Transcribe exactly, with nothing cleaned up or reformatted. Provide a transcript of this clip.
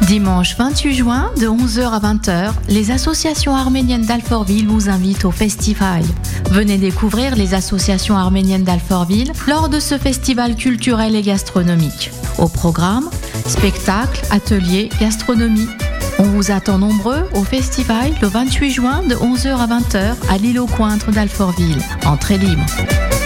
Dimanche vingt-huit juin, de onze heures à vingt heures, les associations arméniennes d'Alfortville vous invitent au festival. Venez découvrir les associations arméniennes d'Alfortville lors de ce festival culturel et gastronomique. Au programme, spectacles, ateliers, gastronomie. On vous attend nombreux au festival le vingt-huit juin de onze heures à vingt heures à l'île aux Cointres d'Alfortville. Entrée libre.